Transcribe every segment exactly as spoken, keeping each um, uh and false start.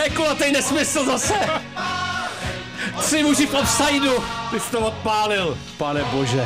je kulatej nesmysl zase. Tři muži v offsideu. Ty jsi to odpálil. Pane bože.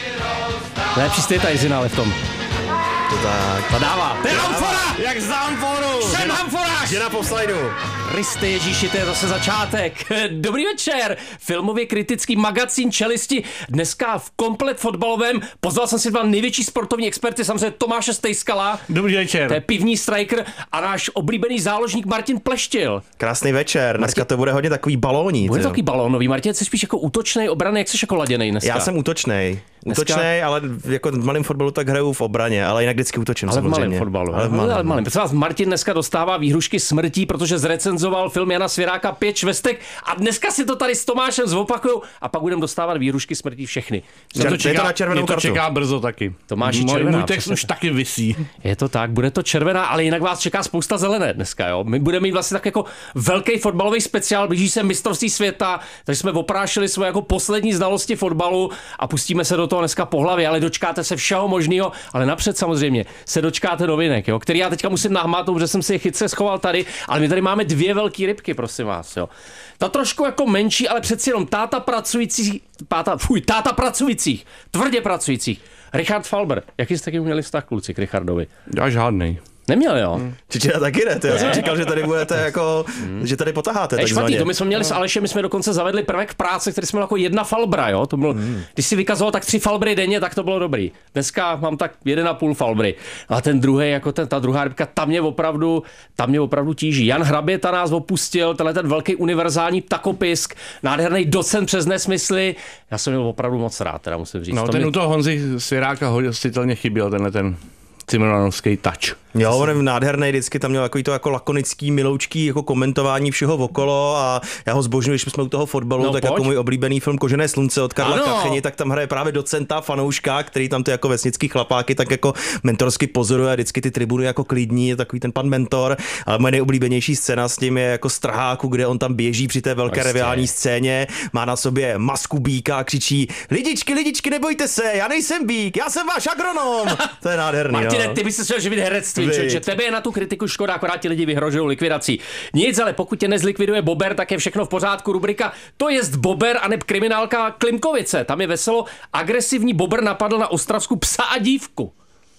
Nejlepší stejta Tajzina, ale v tom. To tak. To dává. To je amfora! Jak za amforu. Jsem amforář! Žena po offsideu. Kriste Ježíši, to je zase začátek. Dobrý večer, filmově kritický magazín Čelisti. Dneska v komplet fotbalovém. Pozval jsem si dva největší sportovní experty, samozřejmě Tomáše Stejskala. Dobrý večer. To je pivní striker a náš oblíbený záložník Martin Pleštil. Krásný večer, dneska to bude hodně takový balóní. Bude to takový balónový. Martin, jsi spíš jako útočnej, obranný, jak jsi jako laděnej dneska? Já jsem útočnej. Dneska... Útočnej, ale jako v malém fotbalu tak hraju v obraně, ale jinak vždycky útočím ale samozřejmě. v malém fotbalu. Ale v malém. Ale v malém. Vás Martin dneska dostává výhrušky smrtí, protože zrecenzoval film Jana Svěráka Pět švestek a dneska si to tady s Tomášem zopakujou a pak budeme dostávat výhrušky smrtí všechny. Čer, to čeká, to na červenou to kartu. čeká brzo taky. Tomáši, Můj, červená, můj text už taky visí. Je to tak, bude to červená, ale jinak vás čeká spousta zelené dneska, jo. My budeme mít vlastně tak jako velký fotbalový speciál, blíží se mistrovství světa, takže jsme oprášili svoje jako poslední znalosti fotbalu a pustíme se do toho dneska po hlavě, ale dočkáte se všeho možného, ale napřed samozřejmě se dočkáte novinek, jo, který já teďka musím nahmátout, protože jsem si je chytře schoval tady, ale my tady máme dvě velké rybky, prosím vás, jo. Ta trošku jako menší, ale přeci jenom táta pracující, táta, fuj, táta pracujících, tvrdě pracujících. Richard Falber, jaký jste taky měli vztah kluci k Richardovi? Já žádnej. Neměl, jo? Hmm. Čičina taky ne, ty. Já jsem říkal, že tady budete jako, hmm. že tady potaháte Je takzvaně. špatný, to my jsme měli s Alešem, my jsme dokonce zavedli prvek v práci, který jsme měli jako jedna falbra, jo? To bylo, hmm. Když si vykazoval tak tři falbry denně, tak to bylo dobrý. Dneska mám tak jeden a půl falbry. A ten druhý, jako ten, ta druhá rybka, tam mě opravdu, tam mě opravdu tíží. Jan Hraběta nás opustil, tenhle ten velký univerzální takopisk, nádherný docent přes nesmysly. Já jsem měl opravdu moc rád, teda musím říct. No, to ten mě... u toho Honzy Svěráka hostitelně chyběl, tenhle ten cimrmanovský touch. Jo, on je nádherný, vždycky tam měl takový to jako lakonický, miloučký jako komentování všeho okolo a já ho zbožňuji, když jsme u toho fotbalu, no, tak pojď. Jako můj oblíbený film Kožené slunce od Karla ano. Kacheni, tak tam hraje právě docenta, fanouška, který tam ty jako vesnický chlapáky tak jako mentorsky pozoruje a vždycky ty tribuny jako klidní, je takový ten pan mentor, ale moje nejoblíbenější scéna s tím je jako z Trháku, kde on tam běží při té velké reviální scéně, má na sobě masku býka a křičí: lidičky, lidičky, nebojte se, já nejsem býk, já jsem váš agronom. To je nádherný. Martine, no. ty bys se chtěl živit herectvím, že tebe je na tu kritiku škoda, akorát ti lidi vyhrožují likvidací. Nic, ale pokud tě nezlikviduje Bober, tak je všechno v pořádku. Rubrika To jest Bober a neb kriminálka Klimkovice. Tam je veselo. Agresivní Bober napadl na Ostravsku psa a dívku.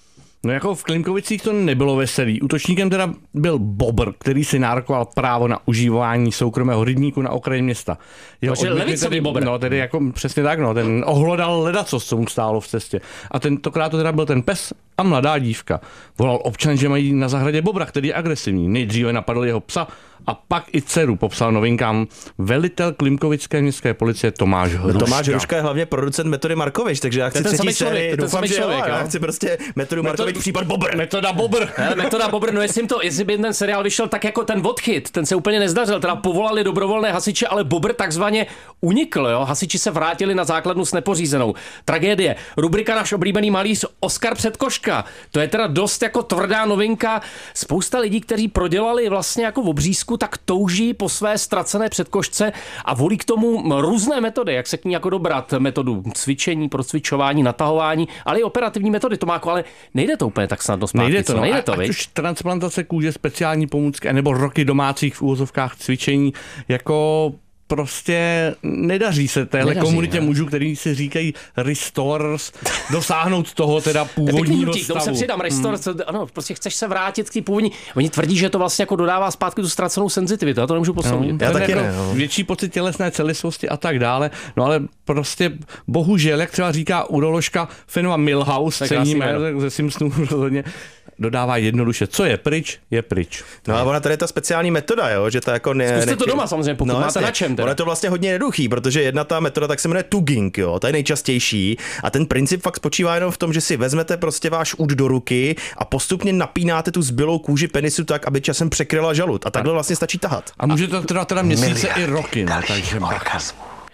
No jako v Klimkovicích to nebylo veselý. Útočníkem teda byl Bobr, který si nárokoval právo na užívání soukromého rybníku na okraji města. Jeho Takže levicový Bobr. No tedy jako přesně tak, no, ten ohlodal ledacos, co mu stálo v cestě. A tentokrát to teda byl ten pes a mladá dívka. Volal občan, že mají na zahradě Bobra, který je agresivní. Nejdříve napadl jeho psa a pak i dceru, popsal novinkám velitel Klimkovické městské policie Tomáš Hruška. Tomáš Hruška je hlavně producent Metody Markovič, takže já chci ten třetí samý sérii, člověk, doufám, že člověk, jo, jo. já chci prostě Metodu Markovič případ Bobr. Metoda Bobr. Ne, Metoda Bobr, no jestli, to, jestli by ten seriál vyšel tak jako ten odchyt, ten se úplně nezdařil, teda povolali dobrovolné hasiče, ale Bobr takzvaně unikl, jo. Hasiči se vrátili na základnu s nepořízenou. Tragédie. Rubrika náš oblíbený malíř Oskar Předkoška. To je teda dost jako tvrdá novinka. Spousta lidí, kteří prodělali vlastně jako v obřízku, tak touží po své ztracené předkošce a volí k tomu různé metody, jak se k ní jako dobrat. Metodu cvičení, procvičování, natahování, ale i operativní metody. To má jako, ale nejde to úplně tak snadno zpátky. Nejde to, no. nejde to, ať už transplantace kůže, speciální pomůcky, nebo roky domácích v úvozovkách cvičení, jako prostě nedaří se téhle nedaří, komunitě ne? mužů, který si říkají restorers, dosáhnout toho teda původního stavu. Tomu se přidám, restore, hmm. ano, prostě chceš se vrátit k té původní. Oni tvrdí, že to vlastně jako dodává zpátky tu ztracenou senzitivitu, já to nemůžu posoudit. No, já taky jako ne, no. Větší pocit tělesné celistvosti a tak dále, no ale prostě bohužel, jak třeba říká uroložka Fenua Milhouse, ceníme ze Simpsonů rozhodně, dodává jednoduše, co je pryč, je pryč. No a ona tady je ta speciální metoda, jo, že to jako ne. Zkuste ne, to doma samozřejmě, pokud no, máte na čem. Ona je to vlastně hodně jednoduchý, protože jedna ta metoda tak se jmenuje tugging, jo, to je nejčastější a ten princip fakt spočívá jenom v tom, že si vezmete prostě váš úd do ruky a postupně napínáte tu zbylou kůži penisu tak, aby časem překryla žalud a takhle vlastně stačí tahat. A může to trvat teda měsíce i roky, no, takže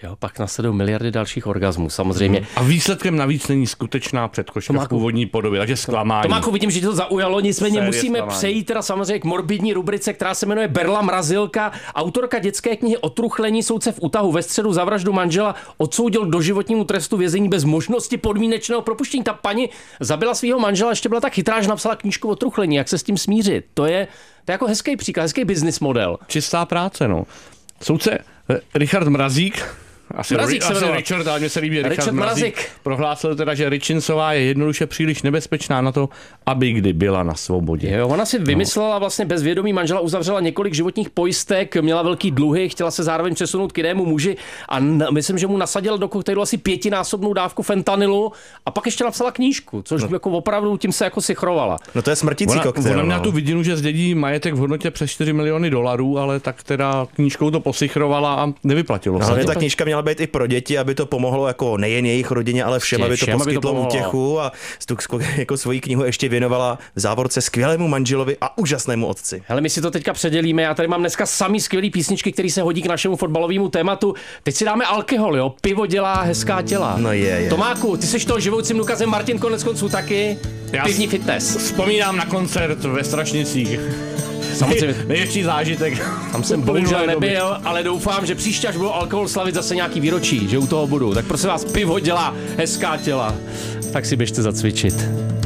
Jo, pak následují miliardy dalších orgasmů, samozřejmě. A výsledkem navíc není skutečná předkoška v původní podobě, takže zklamání. Tomáku, vidím, že tě to zaujalo, nicméně Série musíme zklamání. přejít teda samozřejmě k morbidní rubrice, která se jmenuje Berla Mrazilka. Autorka dětské knihy Otruchlení soudce v útahu ve středu za vraždu manžela odsoudil do životnímu trestu vězení bez možnosti podmínečného propuštění. Ta paní zabila svého manžela, ještě byla tak chytrá, že napsala knížku Otruchlení, jak se s tím smířit. To je, to je jako hezký příklad, hezký business model. Čistá práce, no. Soudce eh, Richard Mrazík, asi, Mrazík ri, se asi jmenoval. Richard, ale mně se líbí Richard, Richard Mrazík, Mrazík. prohlásil teda, že Ričincová je jednoduše příliš nebezpečná na to, aby kdy byla na svobodě. Jo, ona si vymyslela vlastně bez vědomí manžela, uzavřela několik životních pojistek, měla velký dluhy, chtěla se zároveň přesunout k jinému muži a n- myslím, že mu nasadila do koktejlu asi pětinásobnou dávku fentanylu a pak ještě napsala knížku, což no. jako opravdu tím se jako sichrovala. No to je smrtící Ona, koktejl. ona měla no. tu vidinu, že zdědí majetek v hodnotě přes čtyři miliony dolarů, ale tak teda knížkou to posichrovala a nevyplatilo No, se. ale to. ta knížka měla být i pro děti, aby to pomohlo jako nejen jejich rodině, ale všem, Všem, aby to všem, aby to poskytlo pomohlo. útěchu a tu jako svoji knihu ještě věnovala v závorce skvělému manželovi a úžasnému otci. Hele, my si to teďka předělíme, já tady mám dneska samý skvělý písničky, který se hodí k našemu fotbalovému tématu. Teď si dáme alkohol, jo, pivo dělá hezká těla. No je, je. Tomáku, ty seš toho živoucím důkazem, Martin konec konců taky. Já Pivní s- fitness. Vzpomínám na koncert ve Strašnicích. Samozřejmě. Největší zážitek. Tam jsem bohužel nebyl, ale doufám, že příště, až budu alkohol slavit zase nějaký výročí, že u toho budu. Tak prosím vás, pivo dělá hezká těla. Tak si běžte zacvičit.